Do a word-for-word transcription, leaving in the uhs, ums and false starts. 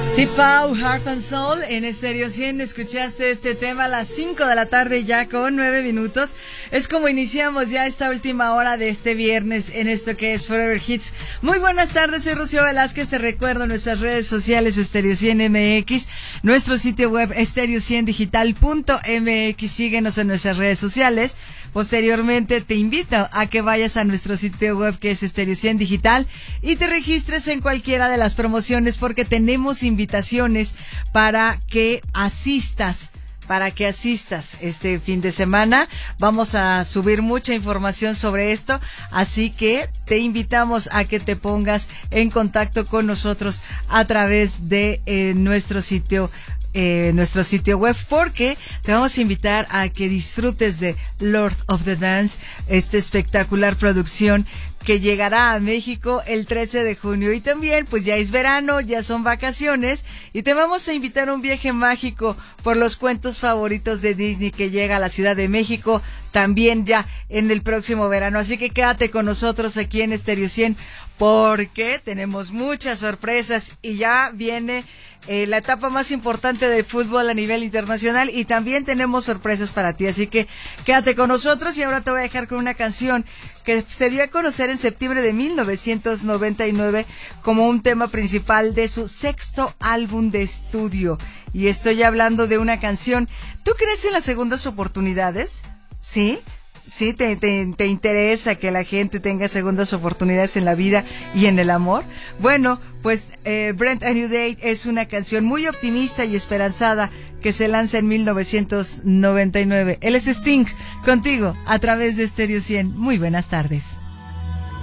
T-Pau, Heart and Soul, en Estéreo cien. Escuchaste este tema a las cinco de la tarde ya con nueve minutos. Es como iniciamos ya esta última hora de este viernes en esto que es Forever Hits. Muy buenas tardes, soy Rocío Velázquez. Te recuerdo nuestras redes sociales Estéreo cien M X, nuestro sitio web estéreo cien digital punto m x. Síguenos en nuestras redes sociales. Posteriormente te invito a que vayas a nuestro sitio web que es Estéreo cien Digital y te registres en cualquiera de las promociones porque tenemos invitaciones para que asistas. Para que asistas este fin de semana. Vamos a subir mucha información sobre esto, así que te invitamos a que te pongas en contacto con nosotros a través de eh, nuestro sitio Eh, nuestro sitio web, porque te vamos a invitar a que disfrutes de Lord of the Dance, esta espectacular producción que llegará a México el trece de junio. Y también pues ya es verano, ya son vacaciones y te vamos a invitar a un viaje mágico por los cuentos favoritos de Disney que llega a la Ciudad de México también ya en el próximo verano. Así que quédate con nosotros aquí en Estéreo cien porque tenemos muchas sorpresas y ya viene eh, la etapa más importante del fútbol a nivel internacional y también tenemos sorpresas para ti. Así que quédate con nosotros y ahora te voy a dejar con una canción que se dio a conocer en septiembre de mil novecientos noventa y nueve como un tema principal de su sexto álbum de estudio. Y estoy hablando de una canción. ¿Tú crees en las segundas oportunidades? ¿Sí? ¿Sí? ¿Te, te, te interesa que la gente tenga segundas oportunidades en la vida y en el amor? Bueno, pues eh, Brand a New Day es una canción muy optimista y esperanzada que se lanza en mil novecientos noventa y nueve. Él es Sting, contigo a través de Estéreo cien. Muy buenas tardes.